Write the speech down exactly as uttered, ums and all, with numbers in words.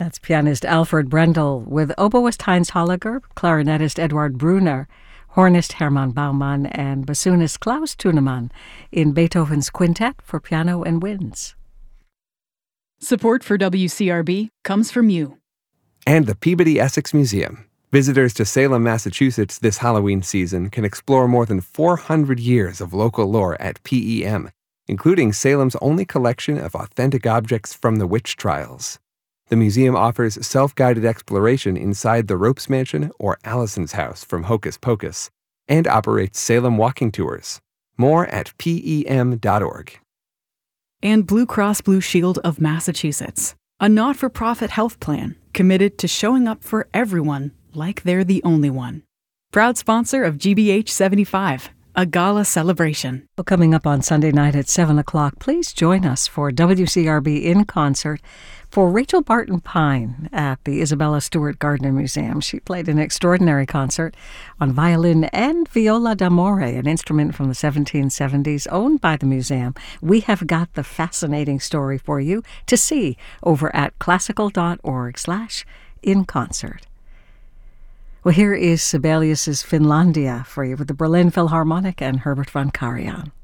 That's pianist Alfred Brendel with oboist Heinz Holliger, clarinetist Eduard Brunner, hornist Hermann Baumann, and bassoonist Klaus Thunemann in Beethoven's Quintet for Piano and Winds. Support for W C R B comes from you. And the Peabody Essex Museum. Visitors to Salem, Massachusetts this Halloween season can explore more than four hundred years of local lore at P E M, including Salem's only collection of authentic objects from the witch trials. The museum offers self-guided exploration inside the Ropes Mansion or Allison's house from Hocus Pocus, and operates Salem walking tours. More at P E M dot org. And Blue Cross Blue Shield of Massachusetts, a not-for-profit health plan committed to showing up for everyone like they're the only one. Proud sponsor of G B H seventy-five, a gala celebration. Well, coming up on Sunday night at seven o'clock, please join us for W C R B in concert for Rachel Barton Pine at the Isabella Stewart Gardner Museum. She played an extraordinary concert on violin and viola d'amore, an instrument from the seventeen seventies owned by the museum. We have got the fascinating story for you to see over at classical.org slash in concert. Well, here is Sibelius's Finlandia for you with the Berlin Philharmonic and Herbert von Karajan.